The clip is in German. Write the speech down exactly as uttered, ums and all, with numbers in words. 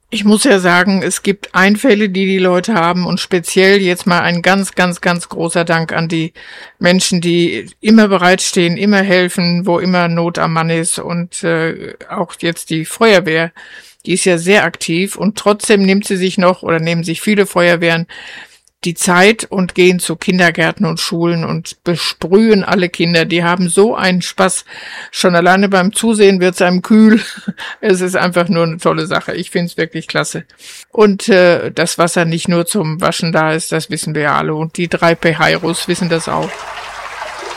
Ich muss ja sagen, es gibt Einfälle, die die Leute haben und speziell jetzt mal ein ganz, ganz, ganz großer Dank an die Menschen, die immer bereitstehen, immer helfen, wo immer Not am Mann ist und äh, auch jetzt die Feuerwehr, die ist ja sehr aktiv und trotzdem nimmt sie sich noch oder nehmen sich viele Feuerwehren die Zeit und gehen zu Kindergärten und Schulen und besprühen alle Kinder. Die haben so einen Spaß. Schon alleine beim Zusehen wird's einem kühl. Es ist einfach nur eine tolle Sache. Ich finde es wirklich klasse. Und äh, das Wasser nicht nur zum Waschen da ist, das wissen wir ja alle. Und die drei Peheiros wissen das auch.